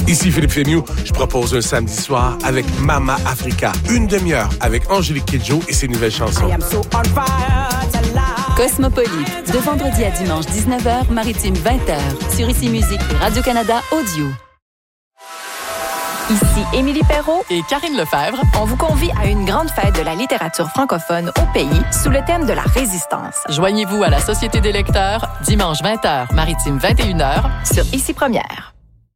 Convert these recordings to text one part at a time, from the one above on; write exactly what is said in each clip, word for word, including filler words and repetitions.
Ici Philippe Fémieux, je propose un samedi soir avec Mama Africa. Une demi-heure avec Angélique Kidjo et ses nouvelles chansons. Cosmopolite, de vendredi à dimanche dix-neuf heures, maritime vingt heures, sur Ici Musique et Radio-Canada Audio. Ici Émilie Perrault et Karine Lefebvre. On vous convie à une grande fête de la littérature francophone au pays sous le thème de la résistance. Joignez-vous à la Société des lecteurs, dimanche vingt heures, maritime vingt et une heures, sur Ici Première.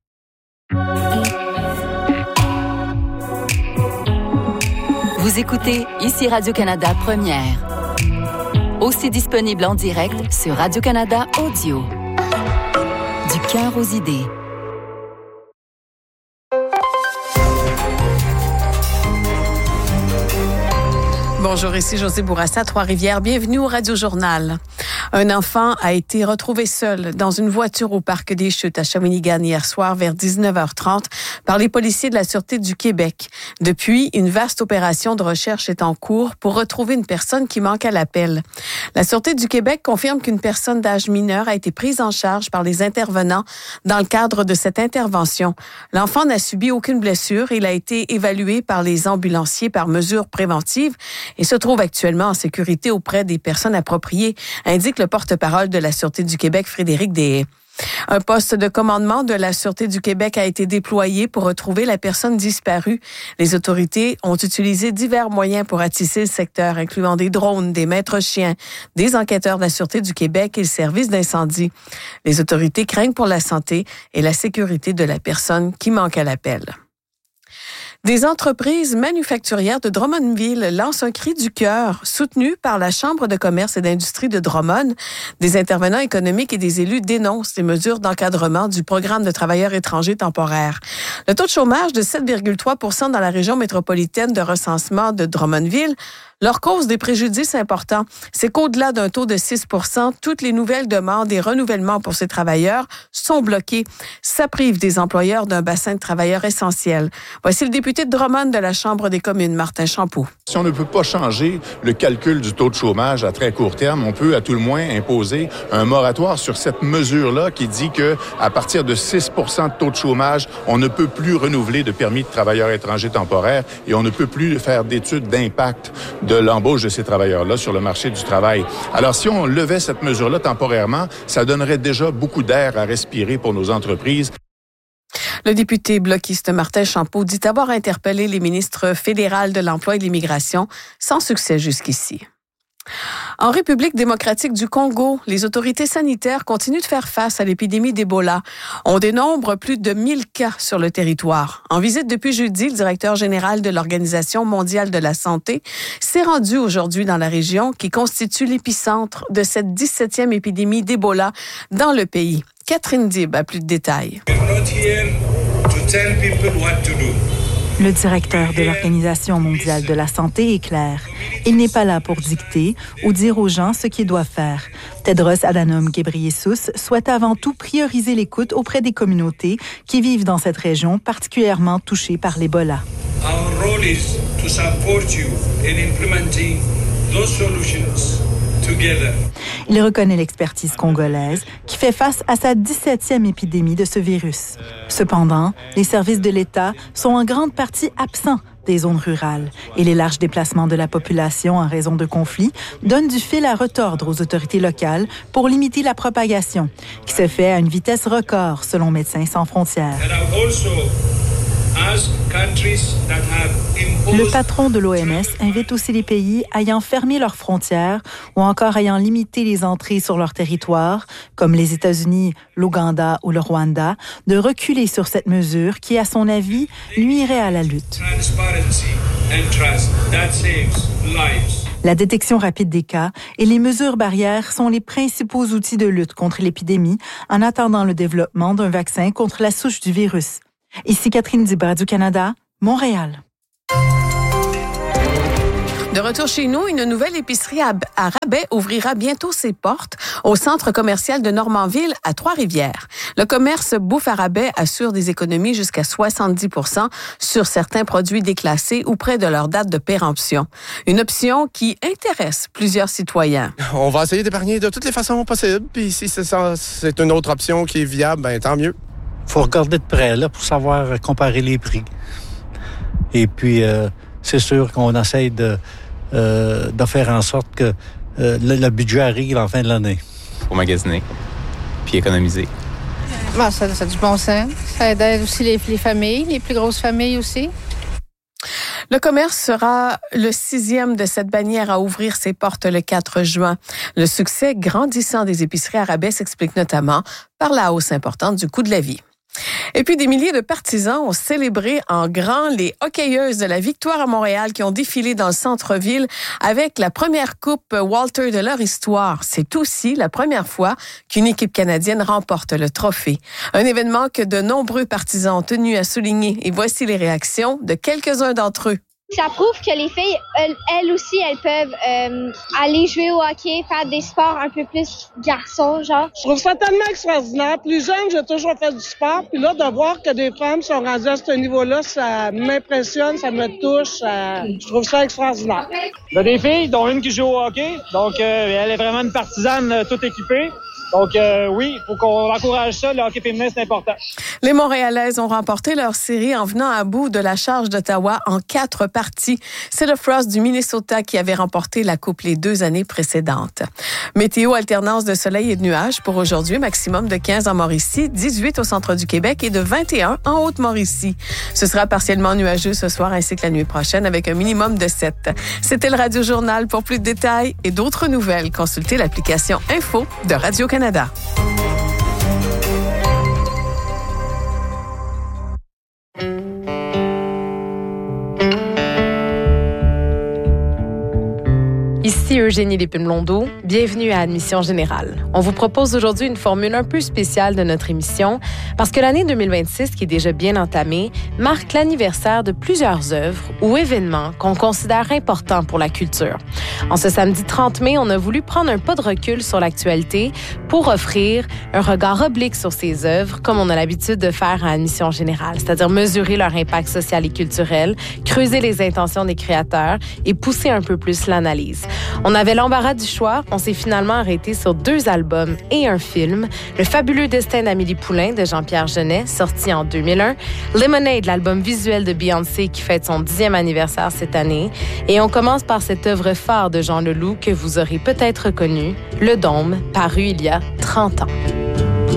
Vous écoutez Ici Radio-Canada Première. Aussi disponible en direct sur Radio-Canada Audio. Du cœur aux idées. Bonjour, ici Josée Bourassa, Trois-Rivières. Bienvenue au Radio-Journal. Un enfant a été retrouvé seul dans une voiture au Parc des Chutes à Shawinigan hier soir vers dix-neuf heures trente par les policiers de la Sûreté du Québec. Depuis, une vaste opération de recherche est en cours pour retrouver une personne qui manque à l'appel. La Sûreté du Québec confirme qu'une personne d'âge mineur a été prise en charge par les intervenants dans le cadre de cette intervention. L'enfant n'a subi aucune blessure. Il a été évalué par les ambulanciers par mesure préventive et se trouve actuellement en sécurité auprès des personnes appropriées, indique le porte-parole de la Sûreté du Québec, Frédéric Deshaies. Un poste de commandement de la Sûreté du Québec a été déployé pour retrouver la personne disparue. Les autorités ont utilisé divers moyens pour ratisser le secteur, incluant des drones, des maîtres chiens, des enquêteurs de la Sûreté du Québec et le service d'incendie. Les autorités craignent pour la santé et la sécurité de la personne qui manque à l'appel. Des entreprises manufacturières de Drummondville lancent un cri du cœur soutenu par la Chambre de commerce et d'industrie de Drummond. Des intervenants économiques et des élus dénoncent les mesures d'encadrement du programme de travailleurs étrangers temporaires. Le taux de chômage de sept virgule trois pour cent dans la région métropolitaine de recensement de Drummondville leur cause des préjudices importants. C'est qu'au-delà d'un taux de six pour cent, toutes les nouvelles demandes et renouvellements pour ces travailleurs sont bloqués. Ça prive des employeurs d'un bassin de travailleurs essentiel. Voici le député de Drummond de la Chambre des communes, Martin Champeau. Si on ne peut pas changer le calcul du taux de chômage à très court terme, on peut à tout le moins imposer un moratoire sur cette mesure-là qui dit que à partir de six pour cent de taux de chômage, on ne peut plus renouveler de permis de travailleurs étrangers temporaires et on ne peut plus faire d'études d'impact de l'embauche de ces travailleurs-là sur le marché du travail. Alors, si on levait cette mesure-là temporairement, ça donnerait déjà beaucoup d'air à respirer pour nos entreprises. Le député bloquiste Martin Champeau dit avoir interpellé les ministres fédérales de l'Emploi et de l'Immigration sans succès jusqu'ici. En République démocratique du Congo, les autorités sanitaires continuent de faire face à l'épidémie d'Ebola. On dénombre plus de mille cas sur le territoire. En visite depuis jeudi, le directeur général de l'Organisation mondiale de la santé s'est rendu aujourd'hui dans la région qui constitue l'épicentre de cette dix-septième épidémie d'Ebola dans le pays. Catherine Dib a plus de détails. Le directeur de l'Organisation mondiale de la santé est clair. Il n'est pas là pour dicter ou dire aux gens ce qu'ils doivent faire. Tedros Adhanom Ghebreyesus souhaite avant tout prioriser l'écoute auprès des communautés qui vivent dans cette région particulièrement touchée par l'Ebola. Our role is to support you in implementing those solutions. Il reconnaît l'expertise congolaise qui fait face à sa dix-septième épidémie de ce virus. Cependant, les services de l'État sont en grande partie absents des zones rurales et les larges déplacements de la population en raison de conflits donnent du fil à retordre aux autorités locales pour limiter la propagation, qui se fait à une vitesse record selon Médecins sans frontières. Le patron de l'O M S invite aussi les pays ayant fermé leurs frontières ou encore ayant limité les entrées sur leur territoire, comme les États-Unis, l'Ouganda ou le Rwanda, de reculer sur cette mesure qui, à son avis, nuirait à la lutte. La détection rapide des cas et les mesures barrières sont les principaux outils de lutte contre l'épidémie en attendant le développement d'un vaccin contre la souche du virus. Ici Catherine Dib, Radio-Canada, Montréal. De retour chez nous, une nouvelle épicerie à, à rabais ouvrira bientôt ses portes au centre commercial de Normanville à Trois-Rivières. Le commerce Bouffe à rabais assure des économies jusqu'à soixante-dix pour cent sur certains produits déclassés ou près de leur date de péremption. Une option qui intéresse plusieurs citoyens. On va essayer d'épargner de toutes les façons possibles. Puis si c'est, ça, c'est une autre option qui est viable, ben tant mieux. faut regarder de près là, pour savoir comparer les prix. Et puis, euh, c'est sûr qu'on essaye de, euh, de faire en sorte que euh, le, le budget arrive en fin de l'année. Pour magasiner, puis économiser. Bon, ça, ça a du bon sens. Ça aide aussi les, les familles, les plus grosses familles aussi. Le commerce sera le sixième de cette bannière à ouvrir ses portes le quatre juin. Le succès grandissant des épiceries à rabais s'explique notamment par la hausse importante du coût de la vie. Et puis, des milliers de partisans ont célébré en grand les hockeyeuses de la victoire à Montréal qui ont défilé dans le centre-ville avec la première coupe Walter de leur histoire. C'est aussi la première fois qu'une équipe canadienne remporte le trophée. Un événement que de nombreux partisans ont tenu à souligner. Et voici les réactions de quelques-uns d'entre eux. Ça prouve que les filles, elles, elles aussi, elles peuvent euh, aller jouer au hockey, faire des sports un peu plus garçons, genre. Je trouve ça tellement extraordinaire. Plus jeune, j'ai toujours fait du sport. Puis là, de voir que des femmes sont rendues à ce niveau-là, ça m'impressionne, ça me touche. Ça... Je trouve ça extraordinaire. Il y a des filles, dont une qui joue au hockey. Donc, euh, elle est vraiment une partisane euh, toute équipée. Donc, euh, oui, il faut qu'on encourage ça. Le hockey féminin, c'est important. Les Montréalaises ont remporté leur série en venant à bout de la charge d'Ottawa en quatre parties. C'est le Frost du Minnesota qui avait remporté la coupe les deux années précédentes. Météo, alternance de soleil et de nuages pour aujourd'hui. Maximum de quinze en Mauricie, dix-huit au centre du Québec et de vingt et un en Haute-Mauricie. Ce sera partiellement nuageux ce soir ainsi que la nuit prochaine avec un minimum de sept. C'était le Radio Journal. Pour plus de détails et d'autres nouvelles, consultez l'application Info de Radio-Canada. Ici Eugénie Lépine-Blondeau, bienvenue à Admission Générale. On vous propose aujourd'hui une formule un peu spéciale de notre émission parce que l'année deux mille vingt-six, qui est déjà bien entamée, marque l'anniversaire de plusieurs œuvres ou événements qu'on considère importants pour la culture. En ce samedi trente mai, on a voulu prendre un pas de recul sur l'actualité pour offrir un regard oblique sur ces œuvres comme on a l'habitude de faire à Admission Générale, c'est-à-dire mesurer leur impact social et culturel, creuser les intentions des créateurs et pousser un peu plus l'analyse. On avait l'embarras du choix. On s'est finalement arrêté sur deux albums et un film. Le fabuleux destin d'Amélie Poulain de Jean-Pierre Jeunet, sorti en deux mille un. Lemonade, l'album visuel de Beyoncé qui fête son dixième anniversaire cette année. Et on commence par cette œuvre phare de Jean Leloup que vous aurez peut-être reconnue, Le Dôme, paru il y a trente ans.